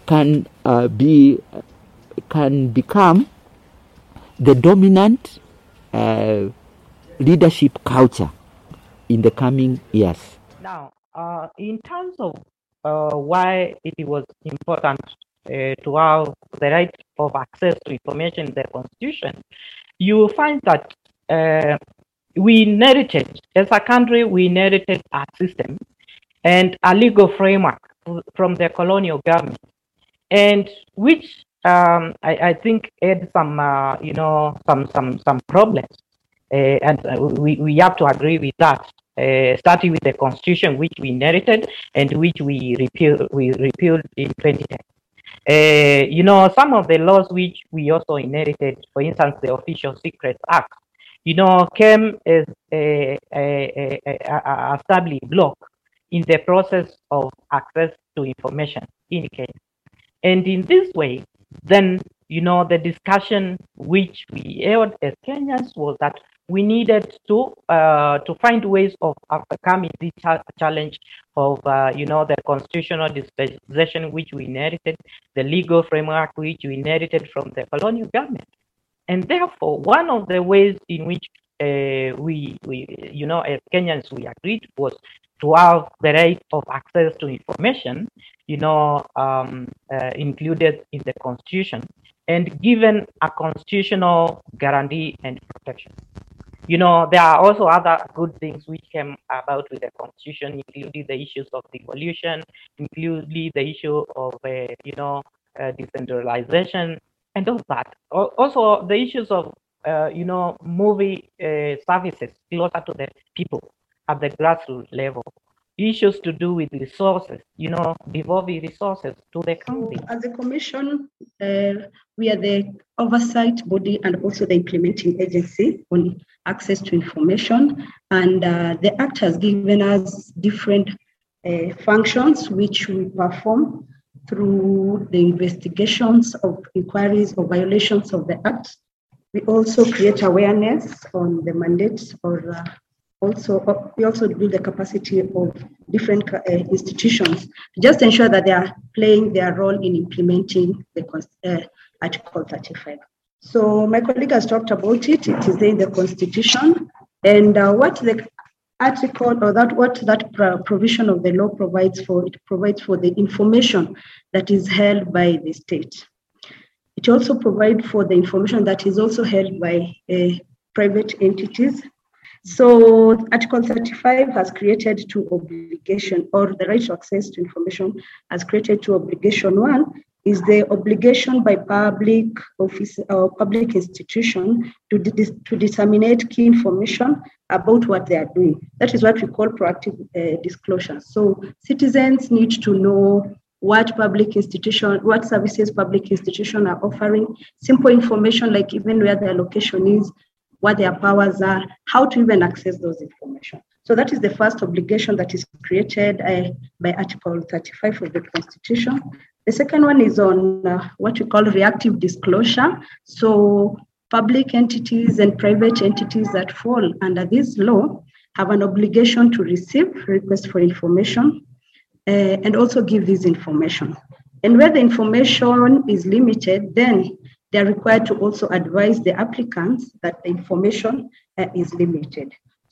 can become the dominant leadership culture in the coming years. Now, in terms of why it was important to have the right of access to information in the Constitution, you will find that we inherited, as a country, we inherited a system and a legal framework from the colonial government, and which I think had some, some problems, and we have to agree with that. Starting with the Constitution, which we inherited and which we repealed in 2010. Some of the laws which we also inherited, for instance, the Official Secrets Act, came as a stumbling block in the process of access to information in Kenya. And in this way, then, the discussion which we held as Kenyans was that we needed to find ways of overcoming this challenge of, the constitutional dispensation which we inherited, the legal framework which we inherited from the colonial government. And therefore, one of the ways in which we as Kenyans, we agreed was to have the right of access to information, included in the Constitution and given a constitutional guarantee and protection. There are also other good things which came about with the Constitution, including the issues of devolution, including the issue of, decentralization and all that. Also, the issues of, moving services closer to the people at the grassroots level. Issues to do with resources, devolving resources to the county. As a commission, we are the oversight body and also the implementing agency on access to information. And the Act has given us different functions which we perform through the investigations of inquiries or violations of the Act. We also create awareness on the mandates or we also build the capacity of different institutions to just ensure that they are playing their role in implementing the Article 35. So my colleague has talked about it. It is in the Constitution, and what the article or what that provision of the law provides for, it provides for the information that is held by the state. It also provides for the information that is also held by private entities. So Article 35 has created two obligations, or the right to access to information has created two obligations. One is the obligation by public office or public institution to disseminate key information about what they are doing. That is what we call proactive disclosure. So citizens need to know what services public institutions are offering, simple information like even where their location is, what their powers are, how to even access those information. So that is the first obligation that is created by Article 35 of the Constitution. The second one is on what we call reactive disclosure. So public entities and private entities that fall under this law have an obligation to receive requests for information and also give this information. And where the information is limited, then they are required to also advise the applicants that the information is limited.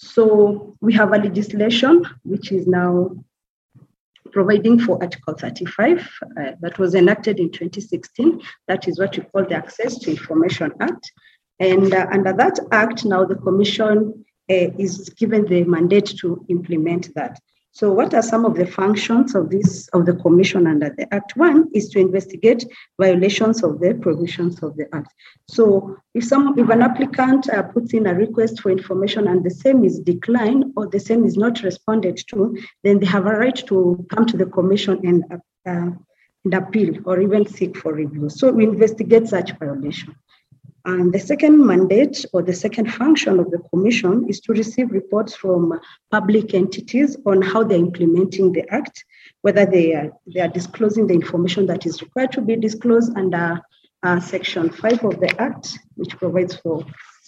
So we have a legislation which is now providing for Article 35 that was enacted in 2016. That is what we call the Access to Information Act. And under that act, now the Commission is given the mandate to implement that. So what are some of the functions of the Commission under the Act? One is to investigate violations of the provisions of the Act. So if an applicant puts in a request for information and the same is declined or the same is not responded to, then they have a right to come to the Commission and appeal or even seek for review. So we investigate such violation. And the second mandate or the second function of the Commission is to receive reports from public entities on how they're implementing the Act, whether they are disclosing the information that is required to be disclosed under Section 5 of the Act, which provides for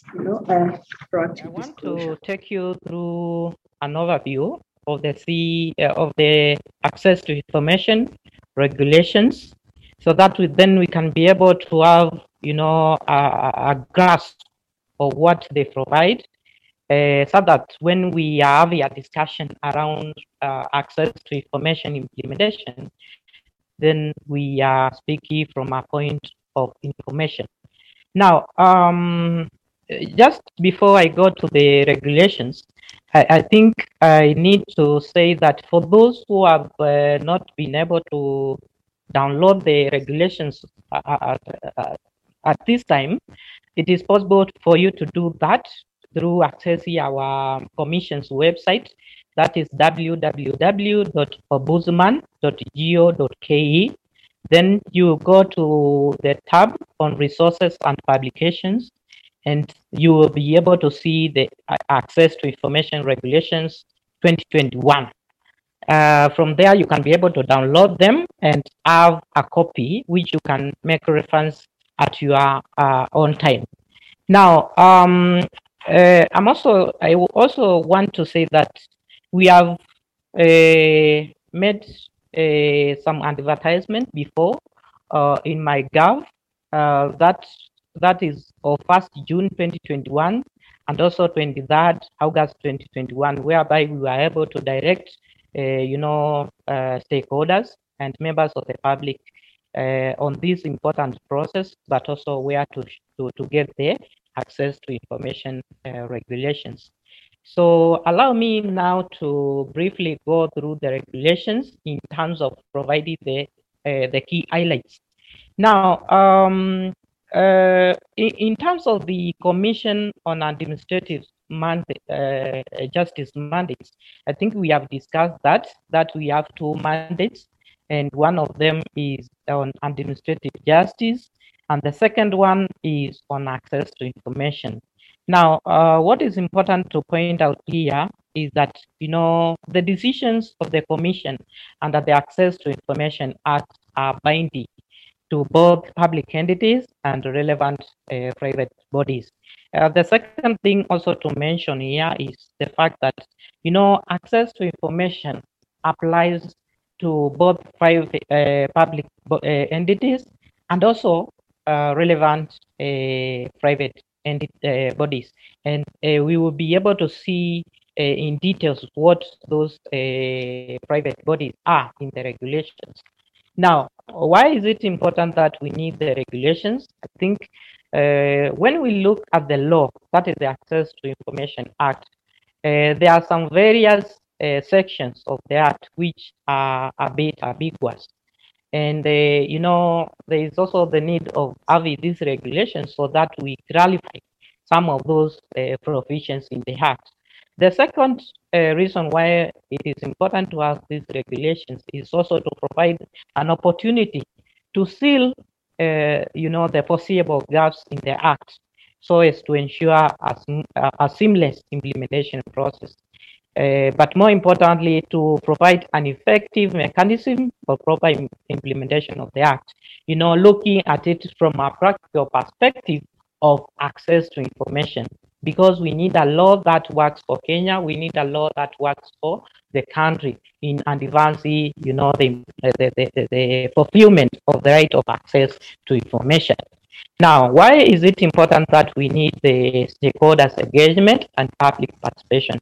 proactive I want disclosure. to take you through an overview of the access to information regulations. so that then we can be able to have, a grasp of what they provide, so that when we have a discussion around access to information implementation, then we are speaking from a point of information. Now, just before I go to the regulations, I think I need to say that for those who have not been able to download the regulations at this time, it is possible for you to do that through accessing our Commission's website. That is www.ombudsman.go.ke. Then you go to the tab on resources and publications, and you will be able to see the access to information regulations 2021. From there, you can be able to download them and have a copy which you can make reference at your own time. Now, I also want to say that we have made some advertisement before in MyGov, that is of 1st June 2021 and also 23rd August 2021, whereby we were able to direct stakeholders and members of the public on this important process, but also where to get the access to information regulations. So allow me now to briefly go through the regulations in terms of providing the key highlights. Now, in terms of the Commission on Administrative Justice mandates, I think we have discussed that we have 2 mandates, and one of them is on administrative justice, and the second one is on access to information. Now, what is important to point out here is that, the decisions of the Commission under the Access to Information Act are binding to both public entities and relevant private bodies. The second thing also to mention here is the fact that, access to information applies to both private public entities and also relevant private bodies. And we will be able to see in details what those private bodies are in the regulations. Now, why is it important that we need the regulations? I think when we look at the law, that is the Access to Information Act, there are some various sections of the Act which are a bit ambiguous. And, there is also the need of having these regulations so that we clarify some of those provisions in the Act. The second reason why it is important to have these regulations is also to provide an opportunity to seal, the foreseeable gaps in the Act, so as to ensure a seamless implementation process. But more importantly, to provide an effective mechanism for proper implementation of the Act, looking at it from a practical perspective of access to information, because we need a law that works for Kenya, we need a law that works for the country in advancing, the fulfillment of the right of access to information. Now, why is it important that we need the stakeholders' engagement and public participation?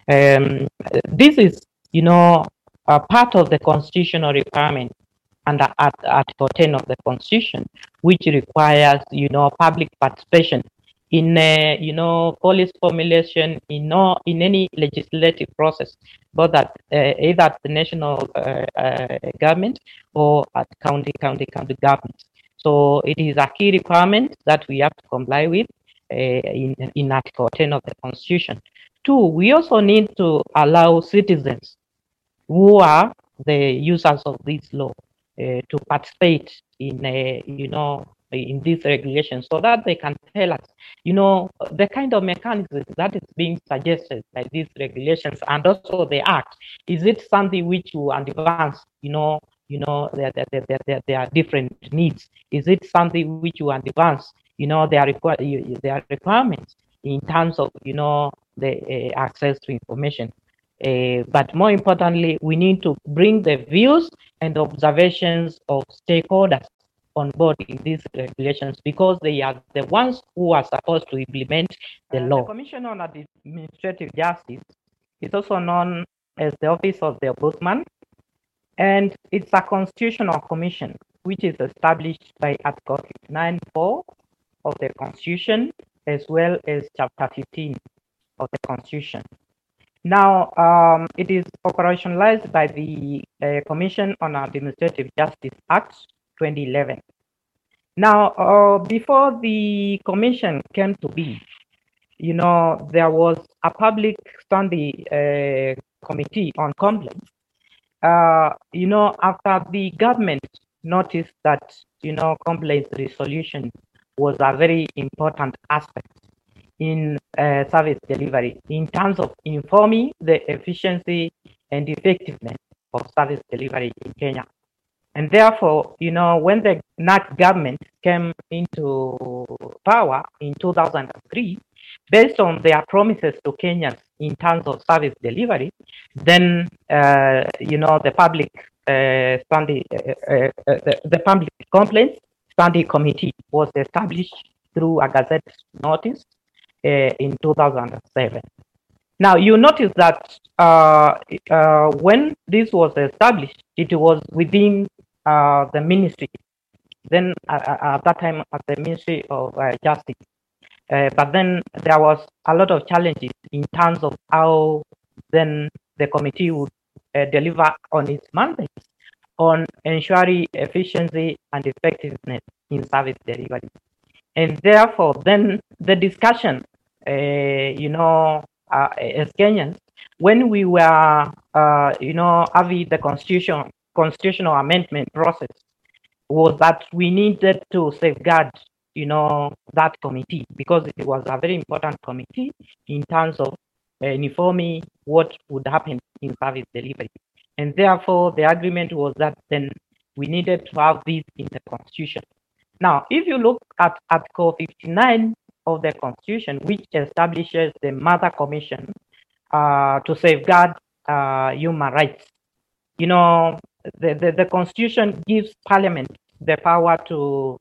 This is, a part of the constitutional requirement under Article 10 of the Constitution, which requires, public participation in, policy formulation, in any legislative process, both at either at the national government or at county governments. So it is a key requirement that we have to comply with in Article 10 of the Constitution. 2, we also need to allow citizens who are the users of this law to participate in, in these regulations, so that they can tell us, the kind of mechanism that is being suggested by these regulations and also the Act. Is it something which will advance, their different needs? Is it something which will advance, their requirements in terms of, the access to information? But more importantly, we need to bring the views and observations of stakeholders on board in these regulations because they are the ones who are supposed to implement the law. The Commission on Administrative Justice is also known as the Office of the Ombudsman, and it's a constitutional commission which is established by Article 59(4) of the Constitution as well as Chapter 15 of the Constitution. Now, it is operationalized by the Commission on Administrative Justice Act 2011. Now, before the commission came to be, there was a public standing committee on complaints. After the government noticed that, complaints resolution was a very important aspect in service delivery in terms of informing the efficiency and effectiveness of service delivery in Kenya. And therefore, when the NAC government came into power in 2003, based on their promises to Kenyans in terms of service delivery, then, the public the public complaints standing committee was established through a Gazette notice in 2007. Now, you notice that when this was established, it was within the ministry, then at that time at the Ministry of Justice. But then there was a lot of challenges in terms of how then the committee would deliver on its mandate on ensuring efficiency and effectiveness in service delivery. And therefore, then the discussion, as Kenyans, when we were, having the constitutional amendment process, was that we needed to safeguard, that committee because it was a very important committee in terms of informing what would happen in service delivery. And therefore, the agreement was that then we needed to have this in the Constitution. Now, if you look at Article 59 of the Constitution, which establishes the Mother Commission to safeguard human rights, the Constitution gives Parliament the power to,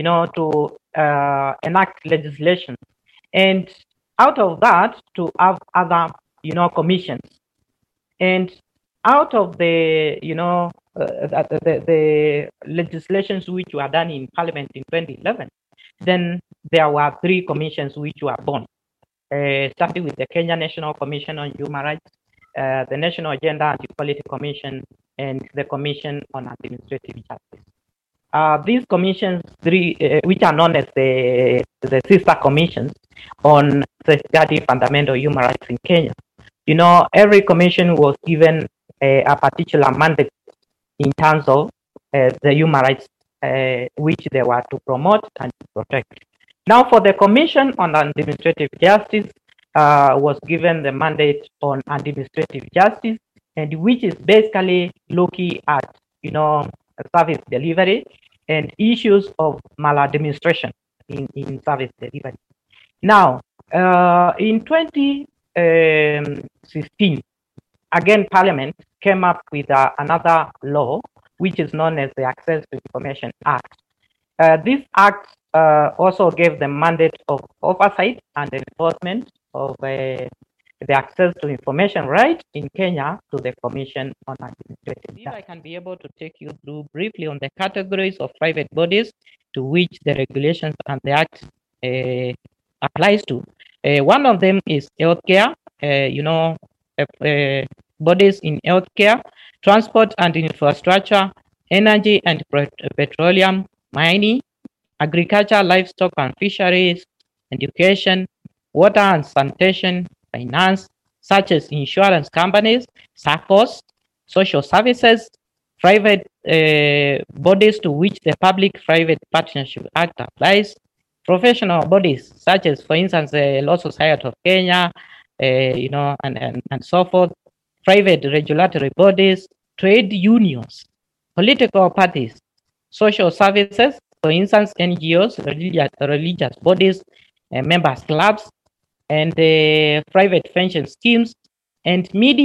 enact legislation, and out of that to have other, commissions, and out of the, the legislations which were done in Parliament in 2011, then there were 3 commissions which were born, starting with the Kenya National Commission on Human Rights, the National Gender and Equality Commission, and the Commission on Administrative Justice. These commissions, 3, which are known as the sister commissions on safeguarding fundamental human rights in Kenya. Every commission was given a particular mandate in terms of the human rights which they were to promote and to protect. Now, for the Commission on Administrative Justice, was given the mandate on administrative justice, and which is basically looking at, service delivery and issues of maladministration in service delivery. Now, in 2016, again, Parliament came up with another law, which is known as the Access to Information Act. This act also gave the mandate of oversight and enforcement of the access to information right in Kenya to the Commission on Administrative Justice. I can be able to take you through briefly on the categories of private bodies to which the regulations and the act applies to. One of them is healthcare, bodies in healthcare, transport and infrastructure, energy and petroleum, mining, agriculture, livestock and fisheries, education, water and sanitation, finance, such as insurance companies, SACCOs, social services, private bodies to which the Public-Private Partnership Act applies, professional bodies, such as, for instance, the Law Society of Kenya, and so forth, private regulatory bodies, trade unions, political parties, social services, for instance, NGOs, religious bodies, members clubs, and private pension schemes, and media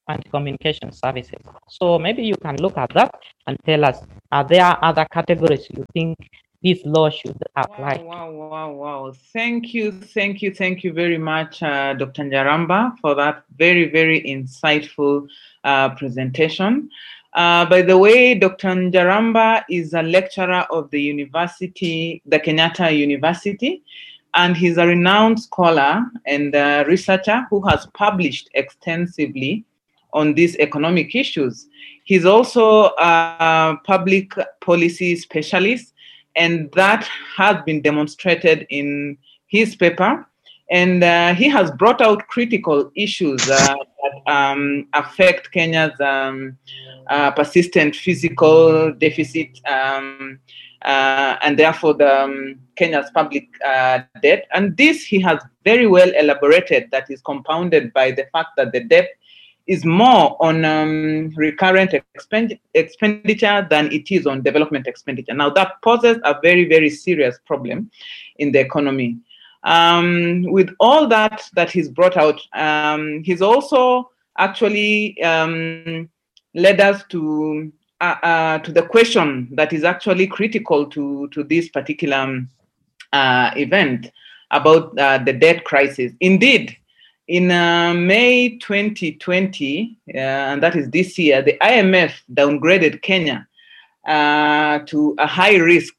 and communication services. So maybe you can look at that and tell us, are there other categories you think this law should apply? Wow. Thank you very much, Dr. Njaramba, for that very, very insightful presentation. By the way, Dr. Njaramba is a lecturer of the university, the Kenyatta University, and he's a renowned scholar and researcher who has published extensively on these economic issues. He's also a public policy specialist, and that has been demonstrated in his paper. And he has brought out critical issues that affect Kenya's persistent fiscal deficit and therefore Kenya's public debt. And this he has very well elaborated, that is compounded by the fact that the debt is more on recurrent expenditure than it is on development expenditure. Now that poses a very, very serious problem in the economy. With all that he's brought out, he's also actually led us to the question that is actually critical to this particular event about the debt crisis. Indeed, in May 2020, and that is this year, the IMF downgraded Kenya to a high-risk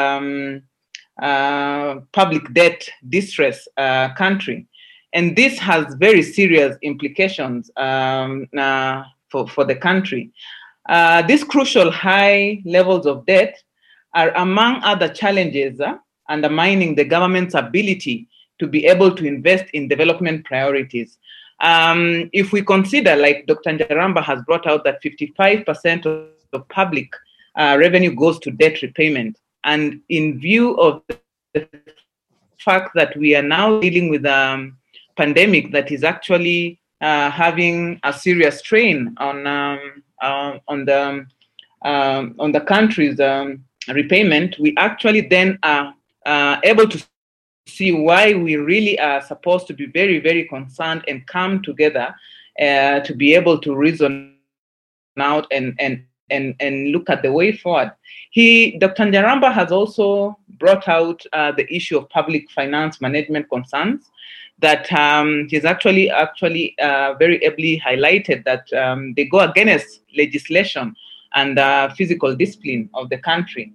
public debt distress country. And this has very serious implications for the country. These crucial high levels of debt are, among other challenges, undermining the government's ability to be able to invest in development priorities. If we consider, like Dr. Njaramba has brought out, that 55% of public revenue goes to debt repayment, and in view of the fact that we are now dealing with a pandemic that is actually having a serious strain on the country's repayment, we actually then are able to see why we really are supposed to be very, very concerned and come together to be able to reason out and look at the way forward. Dr. Njaramba has also brought out the issue of public finance management concerns that he's actually very ably highlighted, that they go against legislation and physical discipline of the country.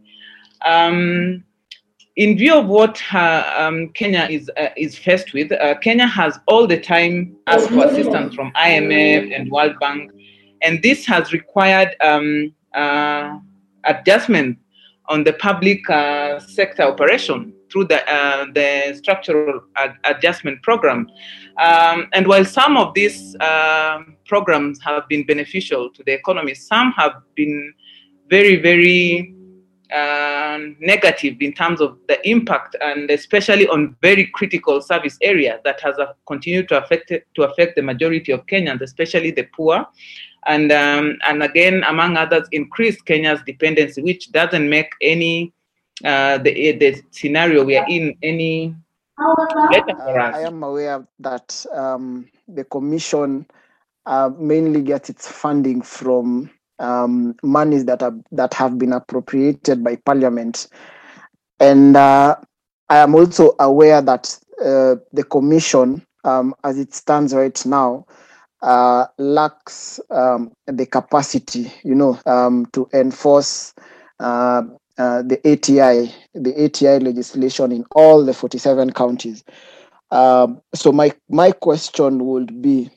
In view of what Kenya is faced with, Kenya has all the time asked for assistance from IMF and World Bank, and this has required adjustment on the public sector operation through the structural adjustment program. And while some of these programs have been beneficial to the economy, some have been very, very negative in terms of the impact, and especially on very critical service areas that has continued to affect the majority of Kenyans, especially the poor, and again, among others, increased Kenya's dependency, which doesn't make any the scenario we are in any better for us. I am aware that the Commission mainly gets its funding from monies that have been appropriated by Parliament, and I am also aware that the Commission, as it stands right now, lacks the capacity, to enforce the ATI legislation in all the 47 counties. So my question would be.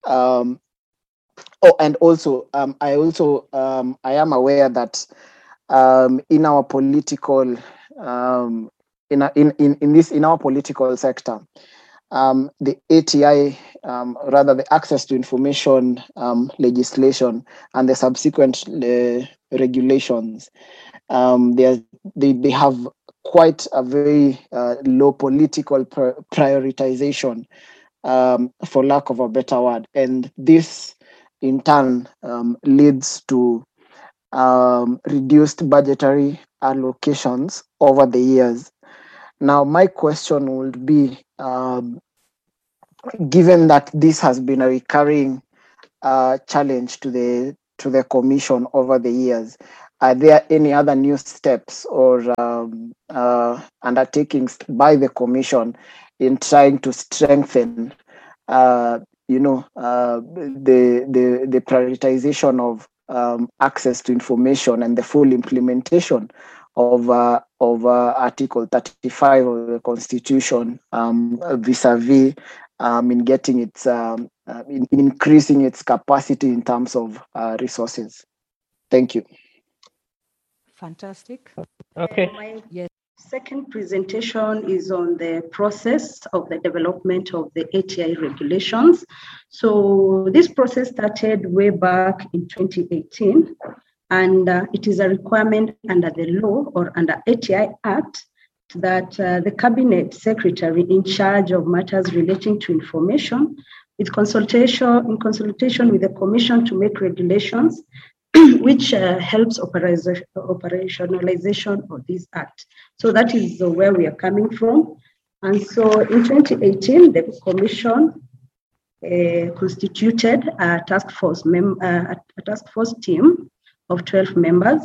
And also, I am aware that in our political in our political sector, the ATI, rather the access to information legislation and the subsequent regulations, they have quite a very low political prioritization, for lack of a better word, and this in turn leads to reduced budgetary allocations over the years. Now, my question would be, given that this has been a recurring challenge to the commission over the years. Are there any other new steps or undertakings by the commission in trying to strengthen, the prioritization of access to information and the full implementation of Article 35 of the Constitution vis-a-vis in getting its in increasing its capacity in terms of resources? Thank you. Fantastic. Okay. My Yes. second presentation is on the process of the development of the ATI regulations. So this process started way back in 2018, and it is a requirement under the law or under ATI Act that the cabinet secretary in charge of matters relating to information, in consultation with the commission to make regulations which helps operationalization of this act. So that is where we are coming from. And so in 2018, the commission constituted a task force team of 12 members,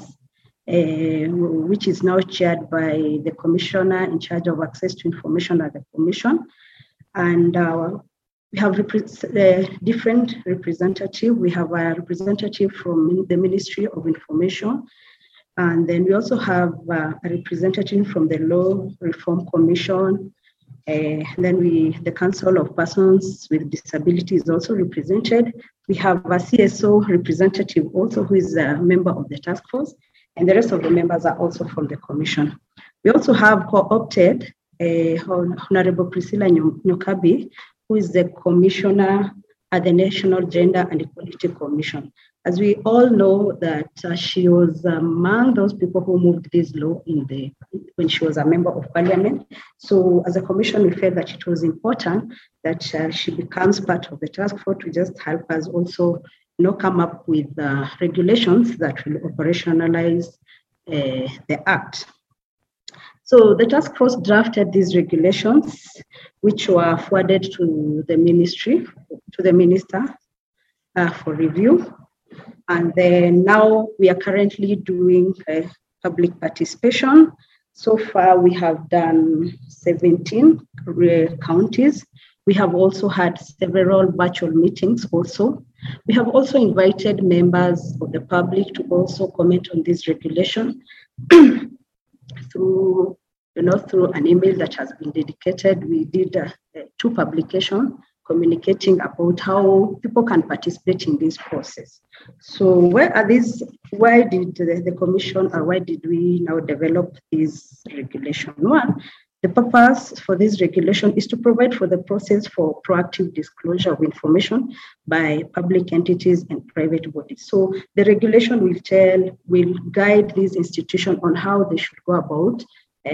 which is now chaired by the commissioner in charge of access to information at the commission. And we have different representatives. We have a representative from the Ministry of Information. And then we also have a representative from the Law Reform Commission. Then the Council of Persons with Disabilities is also represented. We have a CSO representative also who is a member of the task force. And the rest of the members are also from the commission. We also have co-opted Honorable Priscilla Nyokabi, who is the commissioner at the National Gender and Equality Commission. As we all know that she was among those people who moved this law when she was a member of parliament. So as a commission, we felt that it was important that she becomes part of the task force to just help us also come up with regulations that will operationalize the act. So the task force drafted these regulations, which were forwarded to the ministry, to the minister for review. And then now we are currently doing public participation. So far, we have done 17 counties. We have also had several virtual meetings also. We have also invited members of the public to also comment on this regulation through an email that has been dedicated. We did 2 publications communicating about how people can participate in this process. So why did the commission, or why did we now develop this regulation? One, the purpose for this regulation is to provide for the process for proactive disclosure of information by public entities and private bodies. So the regulation will guide these institutions on how they should go about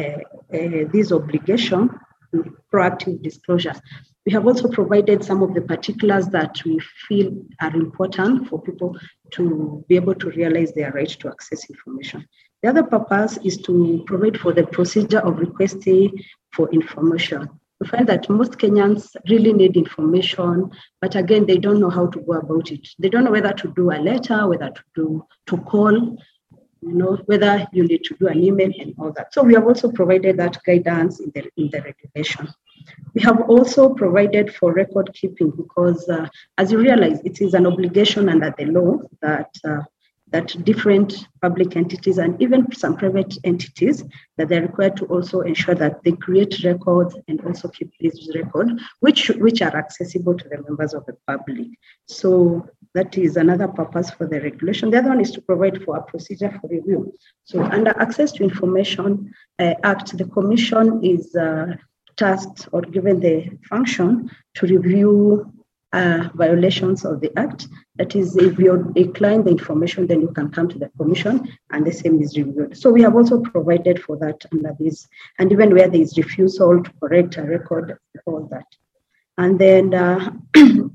this obligation, proactive disclosures. We have also provided some of the particulars that we feel are important for people to be able to realize their right to access information. The other purpose is to provide for the procedure of requesting for information. We find that most Kenyans really need information, but again, they don't know how to go about it. They don't know whether to do a letter, whether to call, whether you need to do an email and all that. So we have also provided that guidance in the regulation. We have also provided for record keeping because, as you realize, it is an obligation under the law that different public entities and even some private entities that they're required to also ensure that they create records and also keep these records, which are accessible to the members of the public. So that is another purpose for the regulation. The other one is to provide for a procedure for review. So under Access to Information Act, the Commission is tasked or given the function to review violations of the Act. That is, if you decline the information, then you can come to the Commission and the same is reviewed. So we have also provided for that under this, and even where there is refusal to correct a record, all that. And then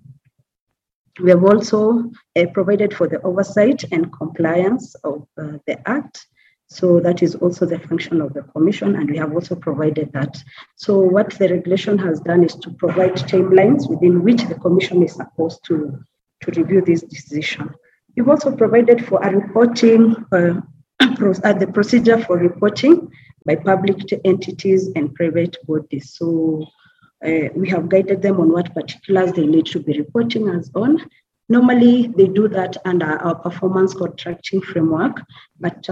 we have also provided for the oversight and compliance of the Act. So that is also the function of the Commission, and we have also provided that. So what the regulation has done is to provide timelines within which the Commission is supposed to to review this decision. We've also provided for a reporting, the procedure for reporting by public entities and private bodies. So we have guided them on what particulars they need to be reporting us on. Normally, they do that under our performance contracting framework, but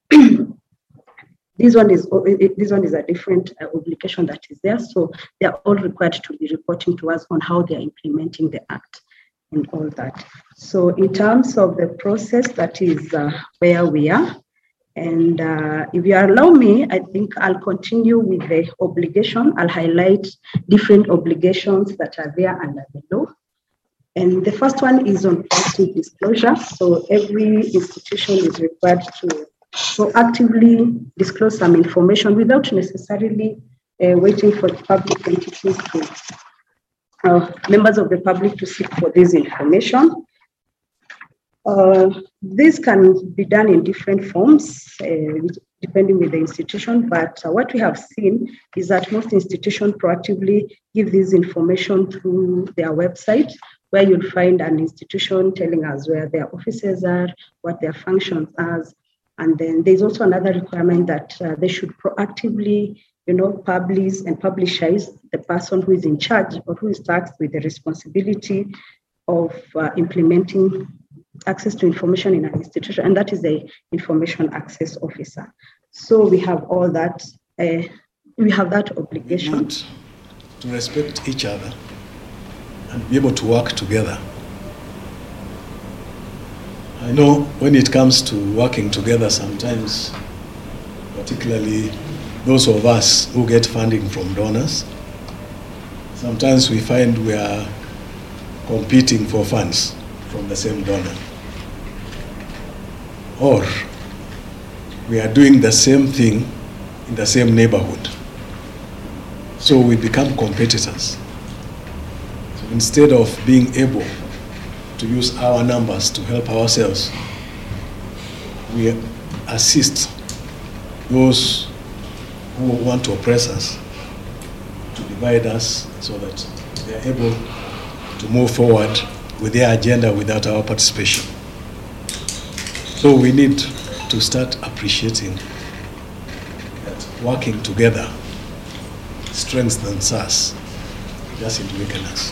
this one is a different obligation that is there. So they are all required to be reporting to us on how they are implementing the Act and all that. So in terms of the process, that is where we are. And if you allow me, I think I'll continue with the obligation. I'll highlight different obligations that are there under the law. And the first one is on proactive disclosure. So every institution is required to proactively disclose some information without necessarily waiting for the public entities to, members of the public to seek for this information. This can be done in different forms, depending with the institution, but what we have seen is that most institutions proactively give this information through their website, where you'll find an institution telling us where their offices are, what their functions are. And then there's also another requirement that they should proactively, publish and publicize the person who is in charge or who is tasked with the responsibility of implementing access to information in an institution, and that is the information access officer. So we have all that, we have that obligation. To respect each other and be able to work together. I know when it comes to working together, sometimes, particularly those of us who get funding from donors, sometimes we find we are competing for funds from the same donor. Or we are doing the same thing in the same neighborhood. So we become competitors. So instead of being able to use our numbers to help ourselves, we assist those who want to oppress us, to divide us, so that they are able to move forward with their agenda without our participation. So we need to start appreciating that working together strengthens us, doesn't weaken us.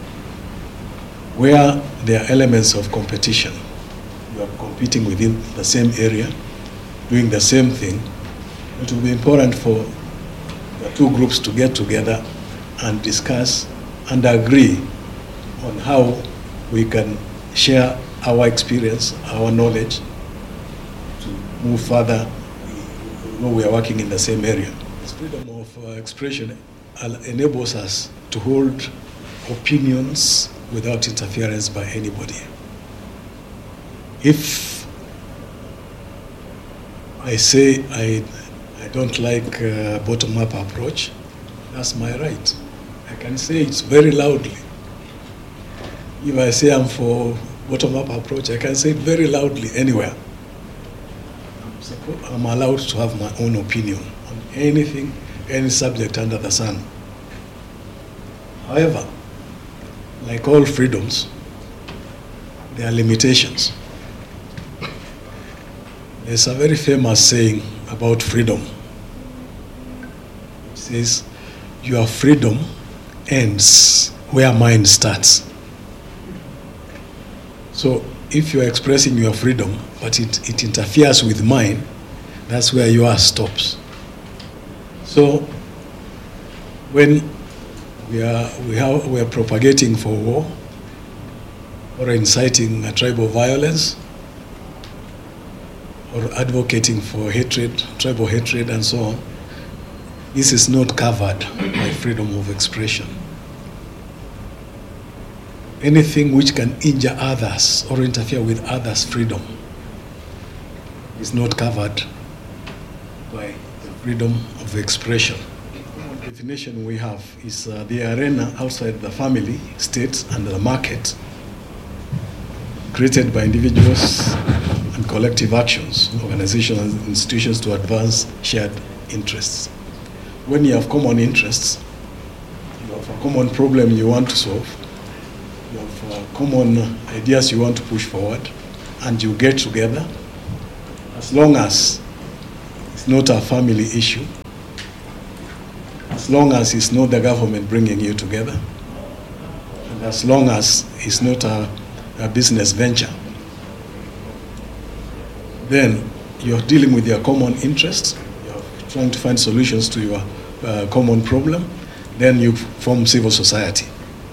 Where there are elements of competition, we are competing within the same area, doing the same thing, it will be important for the two groups to get together and discuss and agree on how we can share our experience, our knowledge, to move further when we are working in the same area. This freedom of expression enables us to hold opinions without interference by anybody. If I say I don't like a bottom-up approach, that's my right. I can say it very loudly. If I say I'm for bottom-up approach, I can say it very loudly anywhere. I'm allowed to have my own opinion on anything, any subject under the sun. However, like all freedoms, there are limitations. There's a very famous saying about freedom. It says, your freedom ends where mine starts. So if you're expressing your freedom, but it interferes with mine, that's where yours stops. So when we are propagating for war or inciting a tribal violence or advocating for hatred, tribal hatred and so on, this is not covered by freedom of expression. Anything which can injure others or interfere with others' freedom is not covered by the freedom of expression. The definition we have is the arena outside the family, state, and the market, created by individuals and collective actions, organizations and institutions to advance shared interests. When you have common interests, you have a common problem you want to solve, you have common ideas you want to push forward, and you get together, as long as it's not a family issue, as long as it's not the government bringing you together, and as long as it's not a business venture, then you're dealing with your common interests, you're trying to find solutions to your common problem, then you form civil society.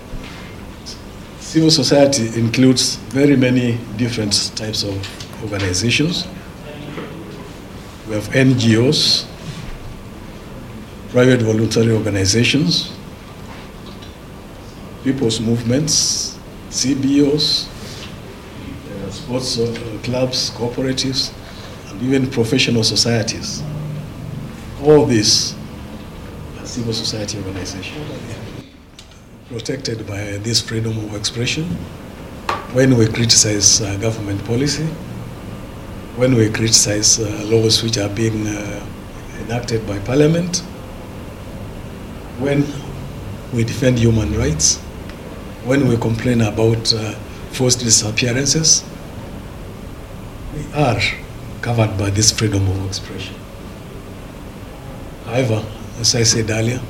Civil society includes very many different types of organizations. We have NGOs, private voluntary organizations, people's movements, CBOs, sports clubs, cooperatives, and even professional societies. All these are civil society organizations, protected by this freedom of expression. When we criticize government policy, when we criticize laws which are being enacted by Parliament, when we defend human rights, when we complain about forced disappearances, we are covered by this freedom of expression. However, as I said earlier,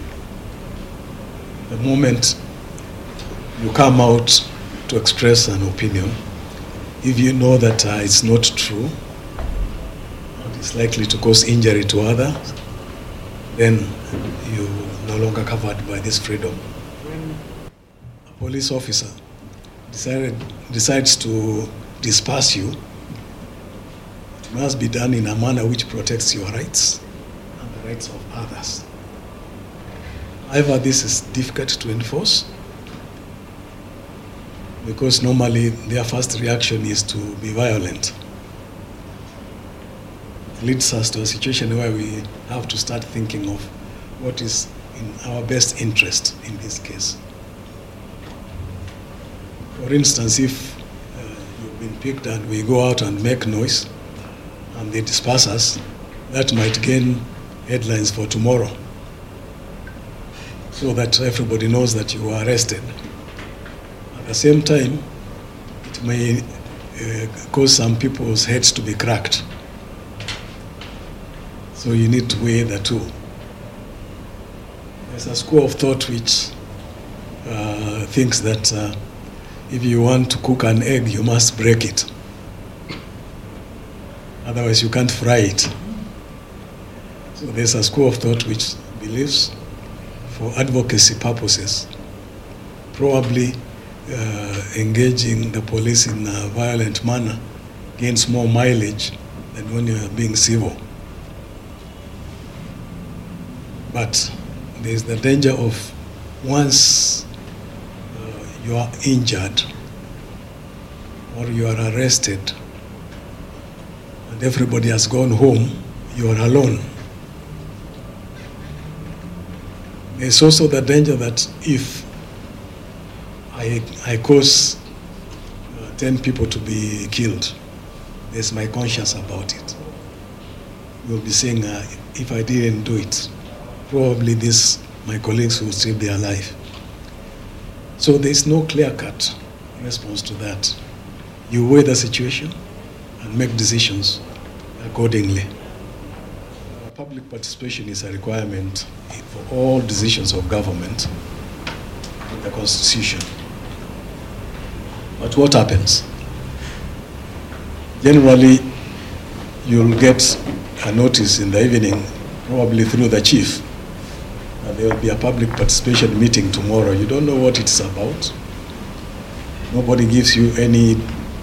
the moment you come out to express an opinion, if you know that it's not true, and it's likely to cause injury to others, then you're no longer covered by this freedom. When a police officer decides to disperse you, it must be done in a manner which protects your rights and the rights of others. However, this is difficult to enforce because normally their first reaction is to be violent. It leads us to a situation where we have to start thinking of what is in our best interest in this case. For instance, if you've been picked and we go out and make noise and they disperse us, that might gain headlines for tomorrow, so that everybody knows that you were arrested. At the same time, it may cause some people's heads to be cracked. So you need to weigh the two. There's a school of thought which thinks that if you want to cook an egg, you must break it. Otherwise, you can't fry it. So there's a school of thought which believes, for advocacy purposes, probably engaging the police in a violent manner gains more mileage than when you are being civil. But there's the danger of once you are injured or you are arrested and everybody has gone home, you are alone. There's also the danger that if I cause 10 people to be killed, there's my conscience about it. You'll be saying, if I didn't do it, probably my colleagues will save their life. So there's no clear-cut response to that. You weigh the situation and make decisions accordingly. Public participation is a requirement for all decisions of government in the Constitution. But what happens? Generally, you'll get a notice in the evening, probably through the chief, that there will be a public participation meeting tomorrow. You don't know what it's about. Nobody gives you any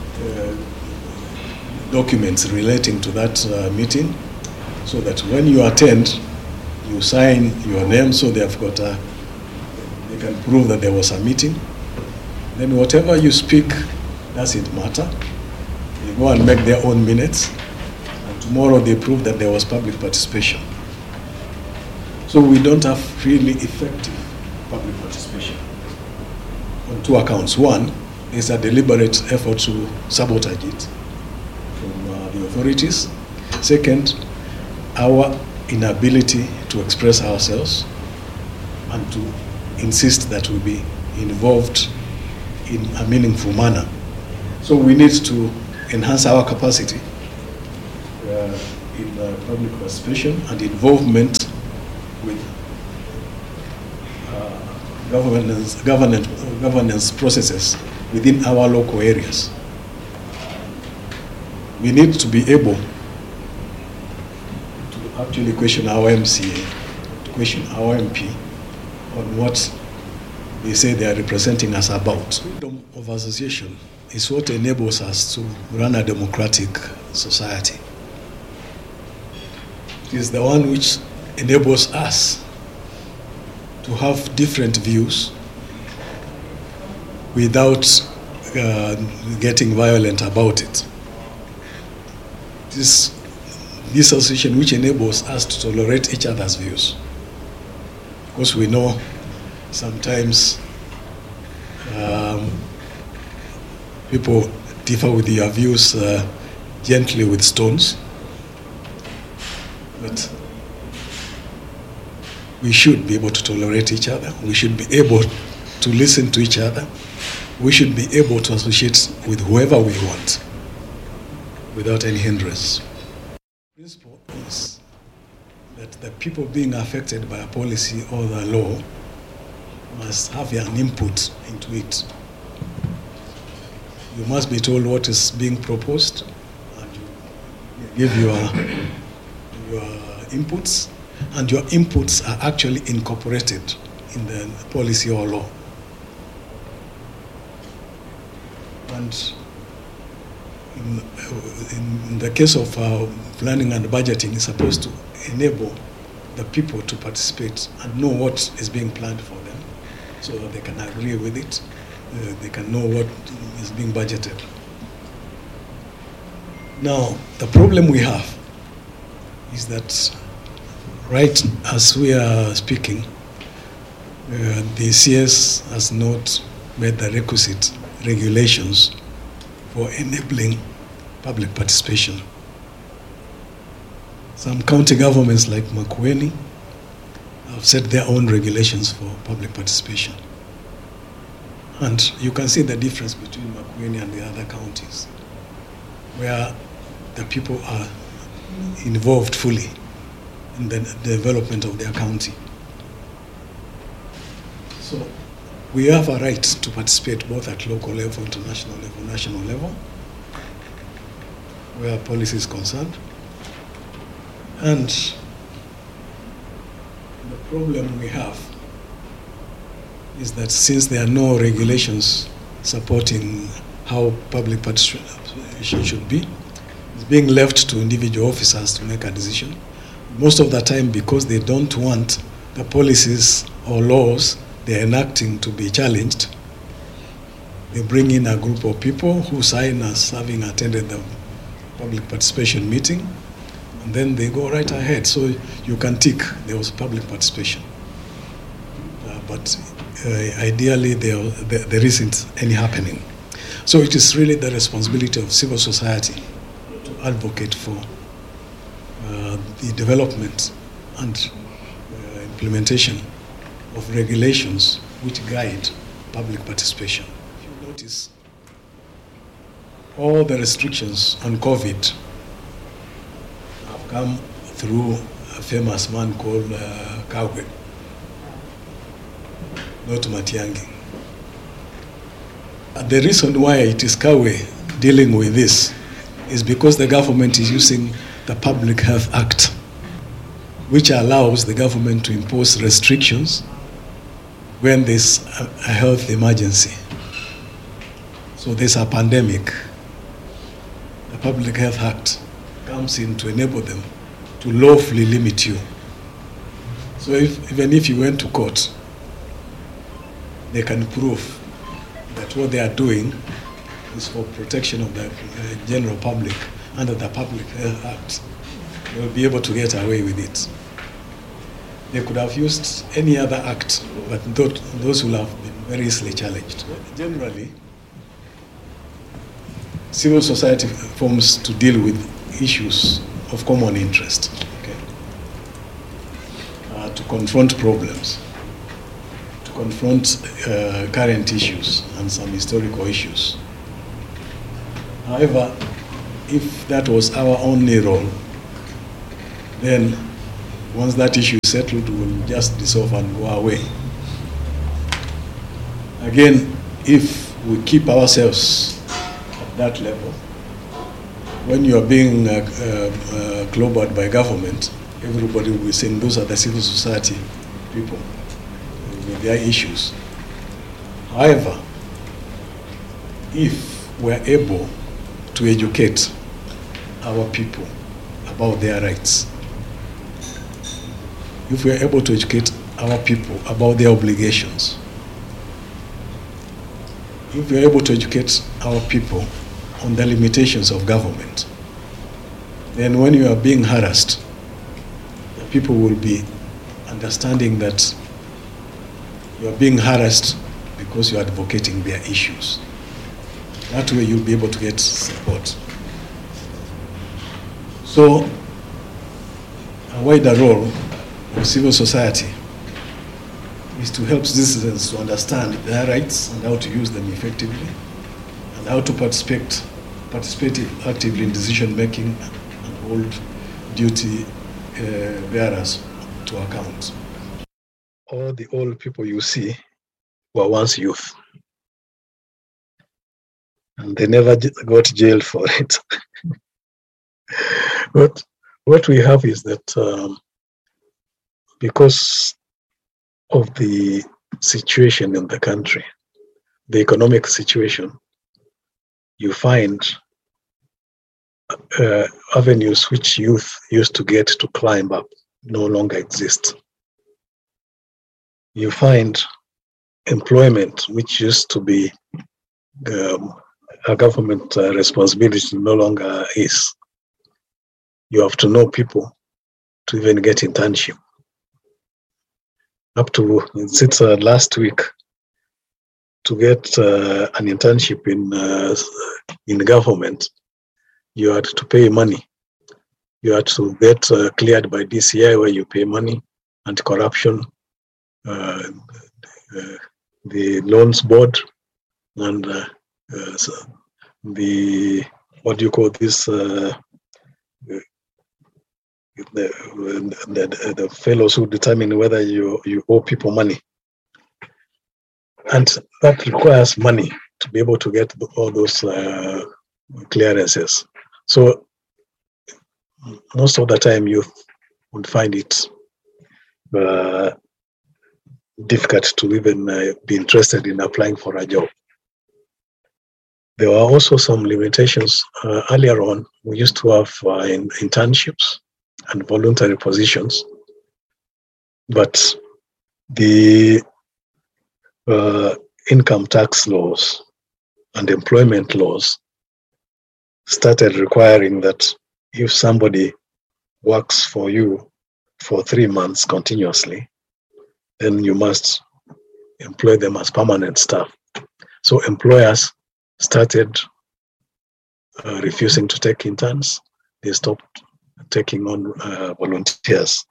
documents relating to that meeting, so that when you attend, you sign your name, so they have got they can prove that there was a meeting. Then whatever you speak doesn't matter. They go and make their own minutes, and tomorrow they prove that there was public participation. So we don't have really effective public participation on two accounts. One is a deliberate effort to sabotage it from the authorities. Second, our inability to express ourselves and to insist that we be involved in a meaningful manner. So we need to enhance our capacity in public participation and involvement with governance processes within our local areas. We need to be able to actually question our MCA, to question our MP on what they say they are representing us about. Freedom of association is what enables us to run a democratic society. It is the one which enables us to have different views without getting violent about it. This association which enables us to tolerate each other's views. Because we know sometimes people differ with your views gently with stones, but we should be able to tolerate each other. We should be able to listen to each other. We should be able to associate with whoever we want without any hindrance. The principle is that the people being affected by a policy or the law must have an input into it. You must be told what is being proposed, and you give your inputs, and your inputs are actually incorporated in the policy or law. And in the case of planning and budgeting, it's supposed to enable the people to participate and know what is being planned for them, so that they can agree with it, they can know what is being budgeted. Now, the problem we have is that right as we are speaking, the CS has not made the requisite regulations for enabling public participation. Some county governments like Makueni have set their own regulations for public participation. And you can see the difference between Makueni and the other counties, where the people are involved fully in the development of their county. So we have a right to participate both at local level, international level, national level, where policy is concerned. And the problem we have is that since there are no regulations supporting how public participation should be, it's being left to individual officers to make a decision. Most of the time, because they don't want the policies or laws they're enacting to be challenged, they bring in a group of people who sign as having attended the public participation meeting, and then they go right ahead. So you can tick there was public participation. But ideally, there isn't any happening. So it is really the responsibility of civil society to advocate for the development and implementation of regulations which guide public participation. If you notice, all the restrictions on COVID have come through a famous man called Kagwe, not Matiang'i. The reason why it is Kagwe dealing with this is because the government is using the Public Health Act, which allows the government to impose restrictions when there's a health emergency. So there's a pandemic. The Public Health Act comes in to enable them to lawfully limit you. So even if you went to court, they can prove that what they are doing is for protection of the general public under the Public Health Act. They will be able to get away with it. They could have used any other act, but those will have been very easily challenged. Generally, civil society forms to deal with issues of common interest, okay? To confront problems, to confront current issues and some historical issues. However, if that was our only role, then once that issue is settled, we'll just dissolve and go away. Again, if we keep ourselves at that level, when you are being clobbered by government, everybody will be saying those are the civil society people with their issues. However, if we're able to educate our people about their rights, if we're able to educate our people about their obligations, if we're able to educate our people on the limitations of government, then when you are being harassed, the people will be understanding that you are being harassed because you are advocating their issues. That way you'll be able to get support. So, a wider role of civil society is to help citizens to understand their rights and how to use them effectively, and how to participate actively in decision making and hold duty bearers to account. All the old people you see were once youth, and they never got jailed for it. But what we have is that because of the situation in the country, the economic situation, you find avenues which youth used to get to climb up no longer exist. You find employment which used to be a government responsibility no longer is. You have to know people to even get internship. Up to since last week, to get an internship in government, you had to pay money. You had to get cleared by DCI, where you pay money, anti-corruption, the loans board, and the what do you call this? The fellows who determine whether you owe people money, and that requires money to be able to get all those clearances. So most of the time you would find it difficult to even be interested in applying for a job. There were also some limitations earlier on. We used to have internships and voluntary positions, but the income tax laws and employment laws started requiring that if somebody works for you for 3 months continuously, then you must employ them as permanent staff. So employers started refusing to take interns. They stopped taking on volunteers.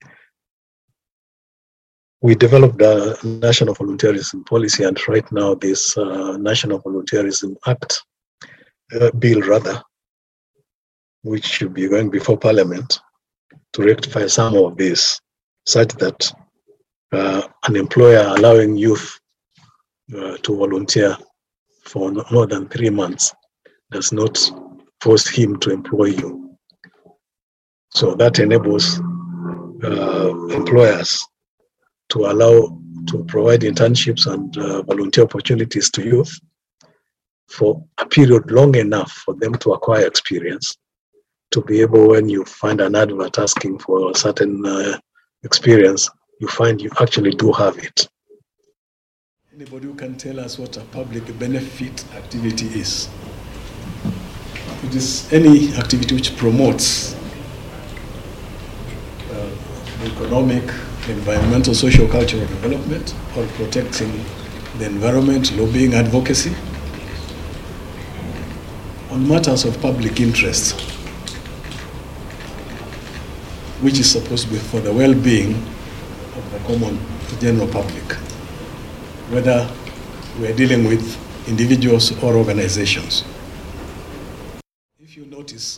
We developed a national volunteerism policy, and right now this National Volunteerism Act, bill rather, which should be going before Parliament to rectify some of this, such that an employer allowing youth to volunteer for more than 3 months does not force him to employ you. So that enables employers to allow to provide internships and volunteer opportunities to youth for a period long enough for them to acquire experience, to be able, when you find an advert asking for a certain experience, you find you actually do have it. Anybody who can tell us what a public benefit activity is? It is any activity which promotes economic, environmental, social, cultural development, or protecting the environment, lobbying, advocacy on matters of public interest, which is supposed to be for the well-being of the common general public. whether we're dealing with individuals or organizations. If you notice,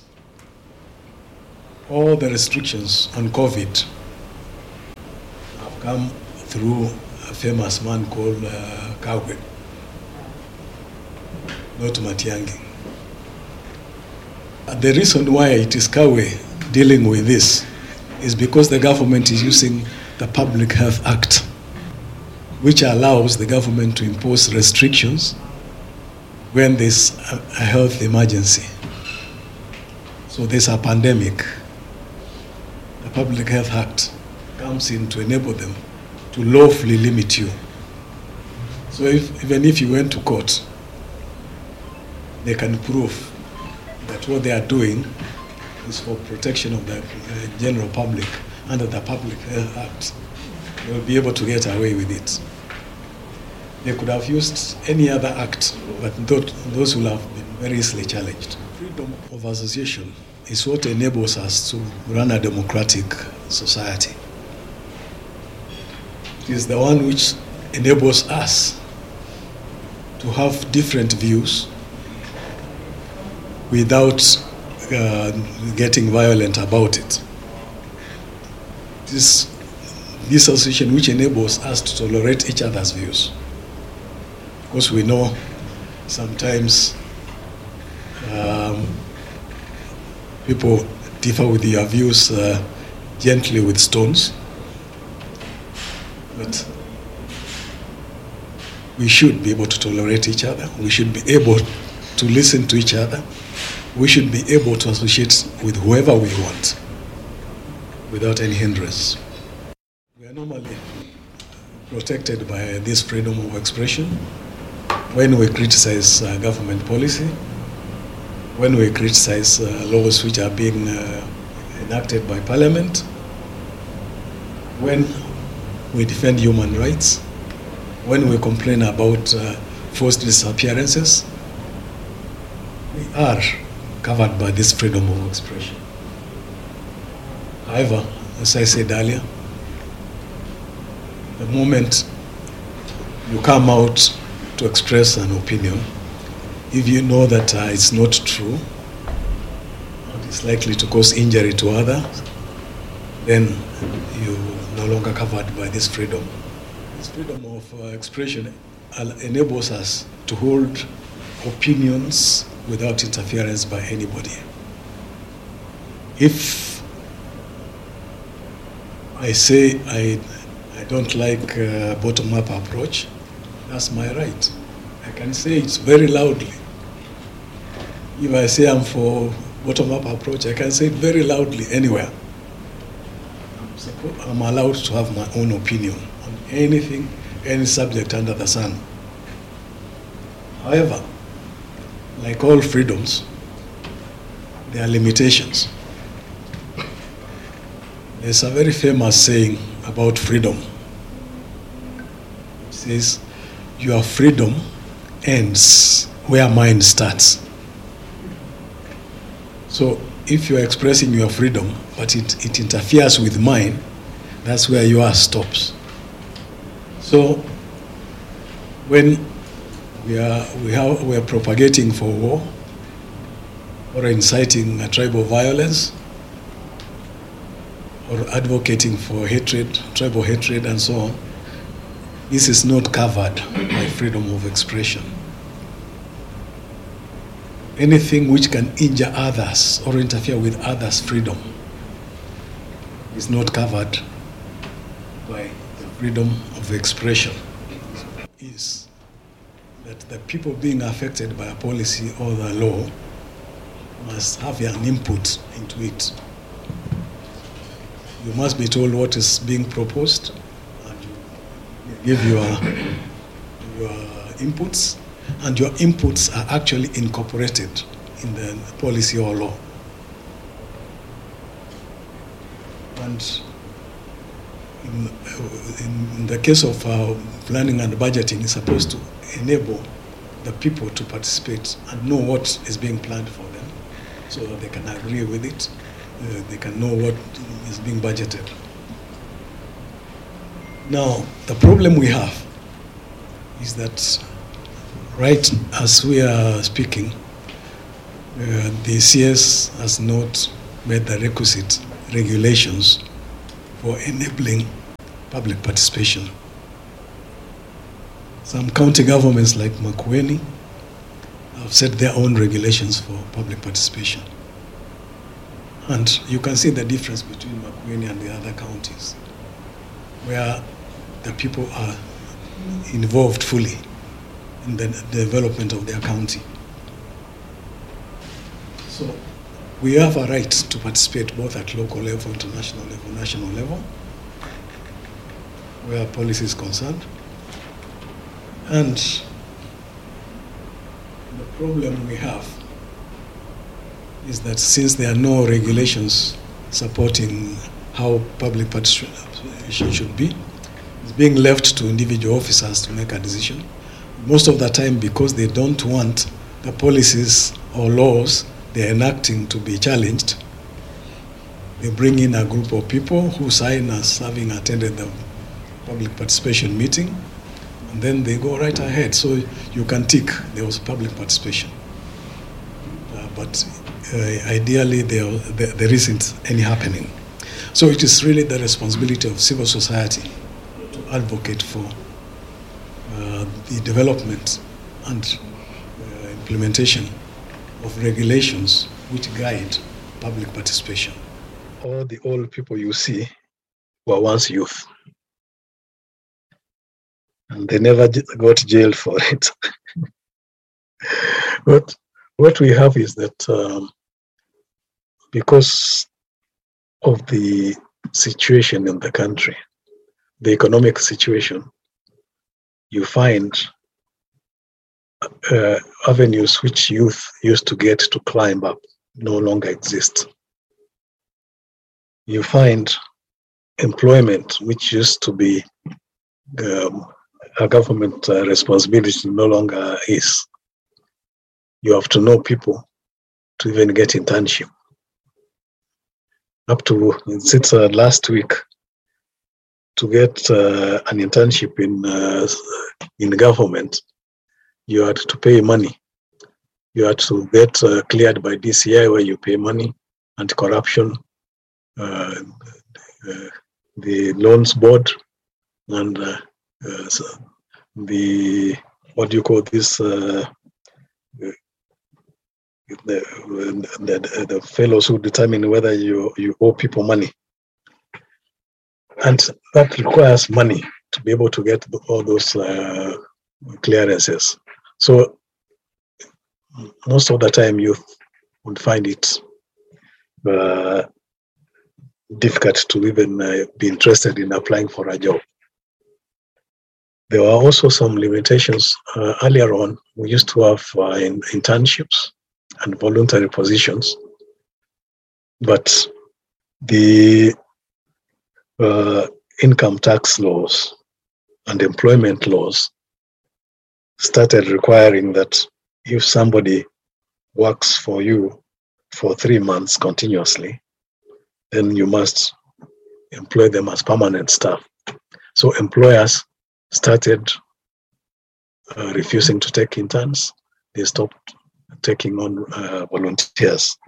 all the restrictions on COVID have come through a famous man called Kagwe, not Matiang'i. The reason why it is Kagwe dealing with this is because the government is using the Public Health Act, which allows the government to impose restrictions when there's a health emergency. So there's a pandemic. The Public Health Act comes in to enable them to lawfully limit you. So even if you went to court, they can prove that what they are doing is for protection of the general public under the Public Health Act. They will be able to get away with it. They could have used any other act, but those will have been very easily challenged. Freedom of association is what enables us to run a democratic society. It is the one which enables us to have different views without getting violent about it. This association which enables us to tolerate each other's views. Because we know sometimes people differ with their views gently with stones, but we should be able to tolerate each other. We should be able to listen to each other. We should be able to associate with whoever we want without any hindrance. We are normally protected by this freedom of expression when we criticize government policy, when we criticize laws which are being enacted by Parliament, when we defend human rights, when we complain about forced disappearances. We are covered by this freedom of expression. However, as I said earlier, the moment you come out to express an opinion, if you know that it's not true, and it's likely to cause injury to others, then you're no longer covered by this freedom. This freedom of expression enables us to hold opinions without interference by anybody. If I say I don't like a bottom-up approach, that's my right. I can say it very loudly. If I say I'm for bottom-up approach, I can say it very loudly anywhere. I'm allowed to have my own opinion on anything, any subject under the sun. However, like all freedoms, there are limitations. There's a very famous saying about freedom. It says, your freedom ends where mine starts. So if you're expressing your freedom, but it interferes with mine, that's where yours stops. So when we are propagating for war or inciting a tribal violence or advocating for hatred, tribal hatred and so on, this is not covered by freedom of expression. Anything which can injure others or interfere with others' freedom is not covered by the freedom of expression. Is that the people being affected by a policy or the law must have an input into it. You must be told what is being proposed, and you give your inputs, and your inputs are actually incorporated in the policy or law. And in the case of planning and budgeting, it's supposed to enable the people to participate and know what is being planned for them, so that they can agree with it, they can know what is being budgeted. Now, the problem we have is that right as we are speaking, the CS has not made the requisite regulations for enabling public participation. Some county governments like Makueni have set their own regulations for public participation. And you can see the difference between Makueni and the other counties, where the people are involved fully in the development of their county. So we have a right to participate both at local level, international level, national level, where policy is concerned. And the problem we have is that since there are no regulations supporting how public participation should be, it's being left to individual officers to make a decision. Most of the time, because they don't want the policies or laws they're enacting to be challenged, they bring in a group of people who sign as having attended the public participation meeting, and then they go right ahead. So you can tick there was public participation. But ideally, there isn't any happening. So it is really the responsibility of civil society to advocate for the development and implementation of regulations which guide public participation. All the old people you see were once youth, and they never got jailed for it. But what we have is that because of the situation in the country, the economic situation, you find avenues which youth used to get to climb up no longer exist. You find employment which used to be a government responsibility no longer is. You have to know people to even get internship. Up to since last week, to get an internship in government, you had to pay money. You had to get cleared by DCI, where you pay money, anti-corruption, the loans board, and the what do you call this? The fellows who determine whether you owe people money, and that requires money to be able to get all those clearances. So most of the time you would find it difficult to even be interested in applying for a job. There were also some limitations earlier on. We used to have internships and voluntary positions, but the income tax laws and employment laws started requiring that if somebody works for you for 3 months continuously, then you must employ them as permanent staff. So employers started refusing to take interns. They stopped taking on volunteers.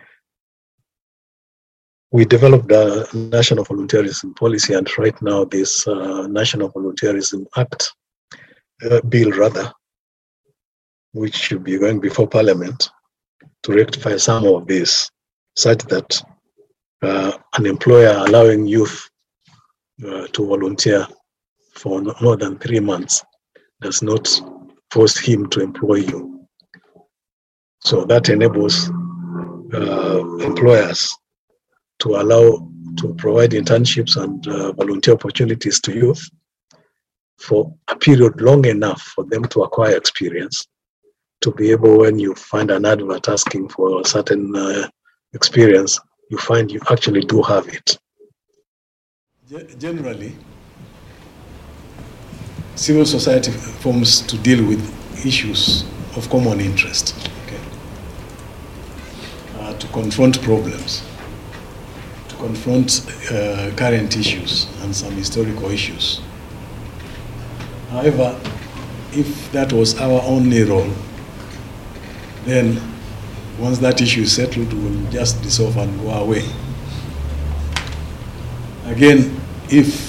We developed a National Volunteerism Policy, and right now this National Volunteerism Act, bill rather, which should be going before Parliament to rectify some of this, such that an employer allowing youth to volunteer for more than 3 months does not force him to employ you. So that enables employers to allow to provide internships and volunteer opportunities to youth for a period long enough for them to acquire experience, to be able, when you find an advert asking for a certain experience, you find you actually do have it. Generally, civil society forms to deal with issues of common interest, to confront problems, to confront current issues and some historical issues. However, if that was our only role, then once that issue is settled, we'll just dissolve and go away. Again, if